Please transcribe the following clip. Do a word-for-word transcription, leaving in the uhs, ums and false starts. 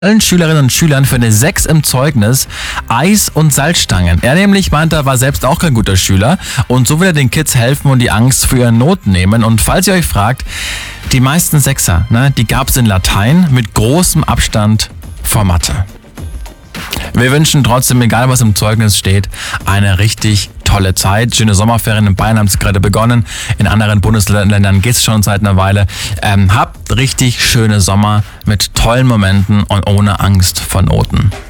allen Schülerinnen und Schülern für eine sechs im Zeugnis Eis und Salzstangen. Er nämlich meinte, er war selbst auch kein guter Schüler und so will er den Kids helfen und die Angst vor ihren Noten nehmen. Und falls ihr euch fragt, die meisten Sechser, ne, die gab es in Latein mit großem Abstand vor Mathe. Wir wünschen trotzdem, egal was im Zeugnis steht, eine richtig tolle Zeit. Schöne Sommerferien. In Bayern haben es gerade begonnen. In anderen Bundesländern geht es schon seit einer Weile. Ähm, habt richtig schöne Sommer mit tollen Momenten und ohne Angst vor Noten.